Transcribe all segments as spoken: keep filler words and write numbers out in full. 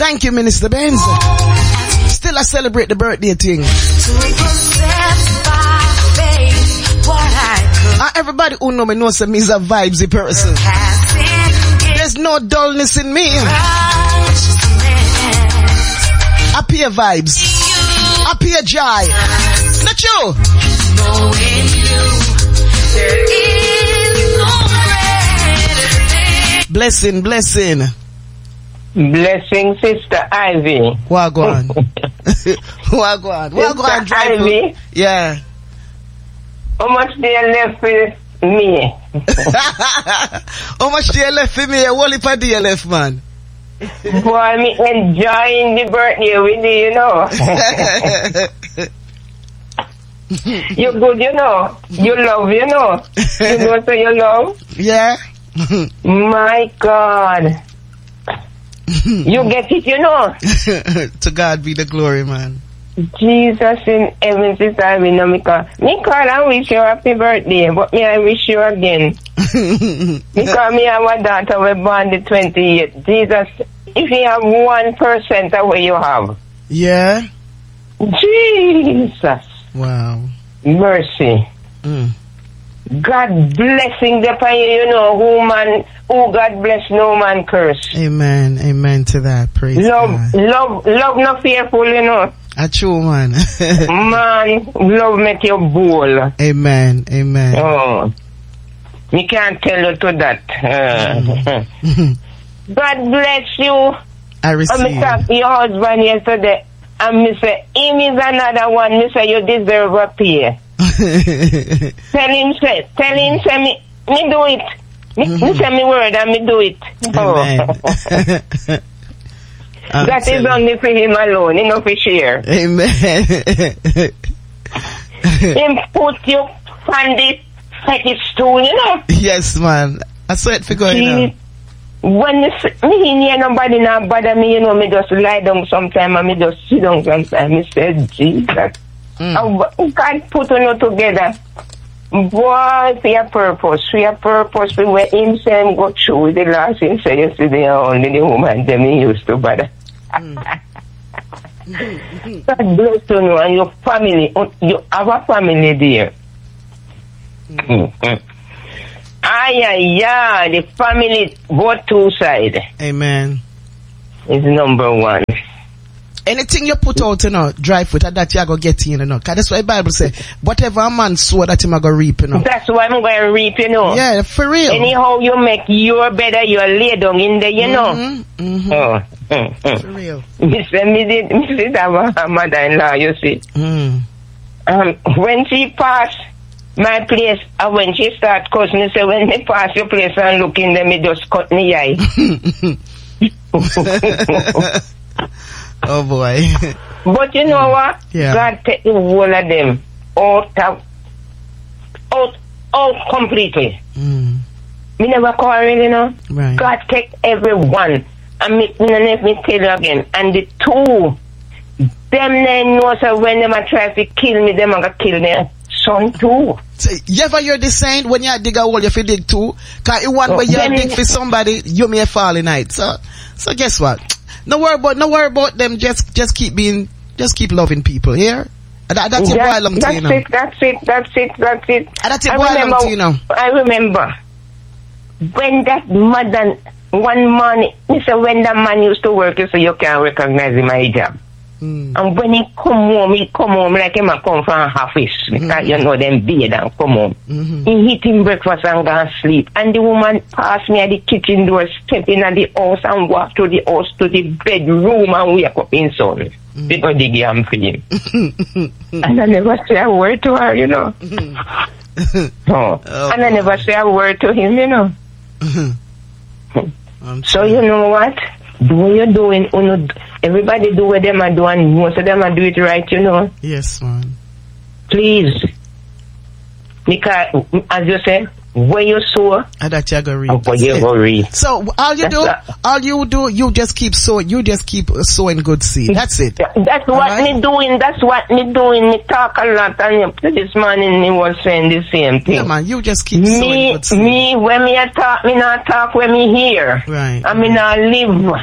Thank you, Minister Benz. Still I celebrate the birthday thing. Uh, everybody who know me knows that me's a vibesy person. There's no dullness in me. Appear vibes. Appear joy. Not you. Blessing, blessing. Blessing, Sister Ivy. Wagwan. Wagwan. Wagwan, Ivy. Yeah. How much do you left for me? How much do you left for me? What if I do you left, man? Boy, me enjoying the birthday with you, you know. You good, you know. You love, you know. You know what you love? Yeah. My God. You get it, you know. To God be the glory, man. Jesus in heaven, Sister Ivy, no, me call. Me call and wish you happy birthday, but me I wish you again. Because me and my daughter were born the twenty-eighth. Jesus, if you have one percent of what you have. Yeah. Jesus. Wow. Mercy. Mm. God blessing the fire, you know, who man, who God bless, no man curse. Amen. Amen to that. Praise love, God. Love, love not fearful, you know. A true man. Man, love make you bold. Amen. Amen. Oh. Me can't tell you to that. Uh, God bless you. I receive. And me talk to your husband yesterday, and me say, him is another one. Me say, you deserve a pay. Tell him say, tell him say, me, me do it. Me, mm-hmm. me say me word and me do it. Amen. Oh. That is only for him alone, you know, for share. Amen. Him put you on the fetish stool, you know. Yes, man. I saw it for going he, on. When me hear nobody now bother me, you know, me just lie down sometime and me just sit down sometime. Me say, Jesus. Mm. God put you together. Boy, for your purpose, for your purpose, for where him say him go through the last him say yesterday only the woman them he used to bother. Mm. God bless you and your family. You have a family there. Mm. Mm. Ay, ay, ay, the family, both two sides. Amen. Is number one. Anything you put out, you know, dry foot, that you are going to get in, you know. Because that's why the Bible says, whatever a man sow, that him are going to reap, you know. That's why I'm going to reap, you know. Yeah, for real. Anyhow you make your better, you lay down in there, you know. Mm-hmm, mm-hmm. Oh, mm, mm. For real. Me say, me did, me did have a mother-in-law, you see. Mm. Um, when she passed my place, and when she start cussing, me say, when me pass your place and look in there, me just cut me eye. Oh boy. But you know what? Yeah. God take the whole of them out of, out, out completely. Mm. Me never quarrel, you know. Right. God take everyone. And me, me, me tell you again. And the two, them they know so when them a try to kill me, them a gonna kill their son too. So, you ever hear this saying, when you dig a hole, you have to dig too? Cause the one oh, where you dig for somebody, you may fall in it. So, so guess what? No worry about, no worry about them. Just, just keep being, just keep loving people here. That, that's your boy long to you know. That's it, that's it, that's it, that's it. And that's your boy long to you know. I remember when that mother, one man, he said when that man used to work, he said you can't recognize him my job. Mm. And when he come home, he come home like him a come from office because mm-hmm. you know them bed and come home. Mm-hmm. He eat him breakfast and go and sleep. And the woman passed me at the kitchen door, step in at the house and walk to the house to the bedroom and wake up in son. Mm-hmm. Because they give him for him. And I never say a word to her, you know. Mm-hmm. Oh. Oh, and I never say a word to him, you know. Mm-hmm. So you know what? Do what you're doing, everybody do what them are doing, most of them are do it right, you know. Yes, man. Please. Because, as you say, where you sow, and that you go reap. Where you go reap. So, all you That's do, that. all you do, you just keep sowing, you just keep sowing good seed. That's it. That's what right? me doing, that's what me doing. Me talk a lot, and this morning me was saying the same thing. Yeah, man, you just keep me, sowing good seed. Me, when me a talk, me not talk when me hear. Right. And me not live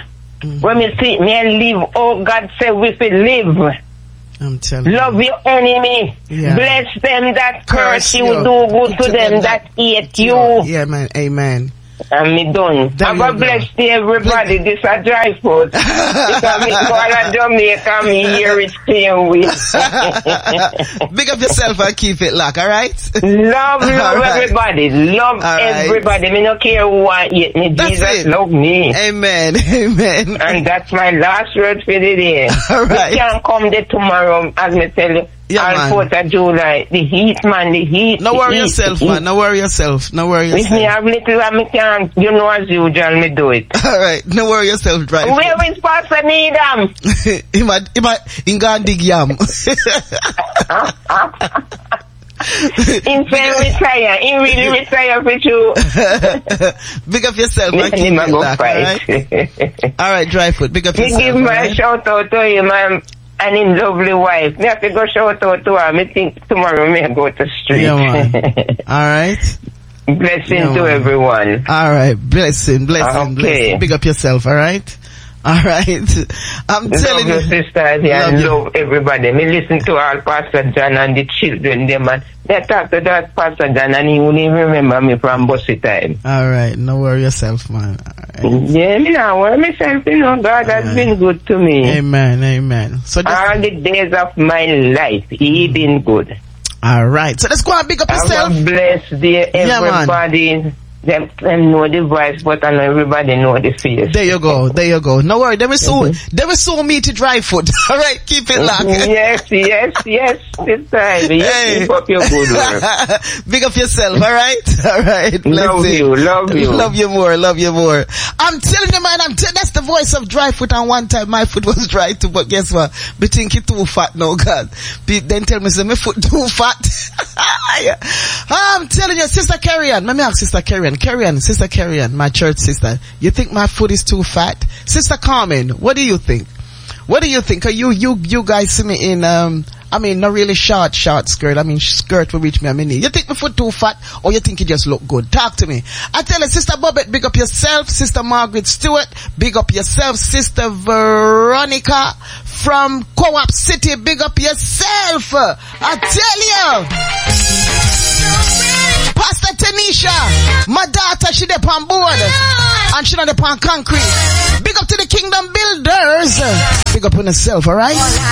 Mm. When me see me and live, oh God said we should live. I'm telling Love you. your enemy. Yeah. Bless them that curse, Curse you. you. Do good To to them them that hate you. Yeah, man. Amen. And me done. There Have you a go. blessed day, everybody. This a dry food. Because me go to Jamaica, me hear it same way. Big up yourself and keep it locked, alright? Love, love right. everybody. Love All right. everybody. Me no care who I hate me. That's Jesus it. love me. Amen. Amen. And that's my last word for the day. All right. We can come there tomorrow, as me tell you. Yeah, on man. fourth of July. The heat, man, the heat. No the worry heat, yourself, the heat. man. No worry yourself. No worry If me yourself. have little, I me can, you know, as usual, me do it. Alright. No worry yourself, drive. Where is Pastor Needham? He might, he might, he gonna dig yam. In fact, retire. He really retire for you. Big up yourself, man. Me Keep and him it a go locked, fight. alright, dry foot. Big up Me yourself. give my alright? shout out to him and, and his lovely wife. Me have to go shout out to her. Me think tomorrow me go to street. Yeah, man. Alright. Blessing Yeah, to man. everyone. Alright. Blessing, blessing, Okay. blessing. Big up yourself, alright? Alright. I'm telling Love you. your sisters here Love and you. love everybody. Me listen to all Pastor John and the children them and they talk to that Pastor John and he wouldn't even remember me from bussy time. Alright. No worry yourself, man. Alright. Yeah, me now worry myself, you know, God has Amen. been good to me. Amen. Amen. So just, All the days of my life, He been good. alright. So let's go and big up yourself. Have a blessed day, Yeah, man. everybody. Them, them know the voice, but I know everybody know the face. There you go, there you go. No worry, they will soon, they will soon meet to dry foot. Alright, keep it locked. Yes, yes, yes, this time. Yes, Hey. keep up your good work. Big up yourself, alright? Alright, Love blessing. you, love you. Love you more, love you more. I'm telling you, man, I'm t- that's the voice of dry foot, and one time my foot was dry too, but guess what? Me think it too fat, no God. Pe- Then tell me, say, my foot too fat. I'm telling you, Sister Carrion, let me ask Sister Carrion, Carrion, Sister Carrion, my church sister, you think my foot is too fat? Sister Carmen, what do you think? What do you think? You, you, you guys see me in, um, I mean, not really short, short skirt. I mean, skirt will reach me a minute. You think my foot too fat, or you think it just look good? Talk to me. I tell you, Sister Bobette, big up yourself. Sister Margaret Stewart, big up yourself. Sister Veronica from Co-op City, big up yourself. I tell you. Pastor Tanisha, my daughter, she dey on board, and she not dey on concrete. Big up to the Kingdom Builders. Big up on yourself, alright?